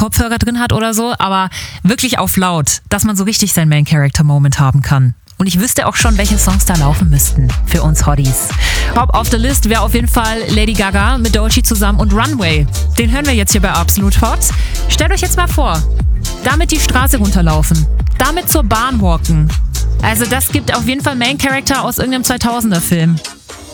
Kopfhörer drin hat oder so, aber wirklich auf laut, dass man so richtig seinen Main-Character-Moment haben kann. Und ich wüsste auch schon, welche Songs da laufen müssten für uns Hotties. Top of the List wäre auf jeden Fall Lady Gaga mit Doechii zusammen und Runway. Den hören wir jetzt hier bei Absolut Hot. Stellt euch jetzt mal vor, damit die Straße runterlaufen, damit zur Bahn walken. Also das gibt auf jeden Fall Main Character aus irgendeinem 2000er-Film.